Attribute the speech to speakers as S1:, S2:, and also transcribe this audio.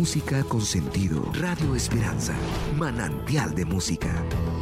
S1: música con sentido. Radio Esperanza, manantial de música.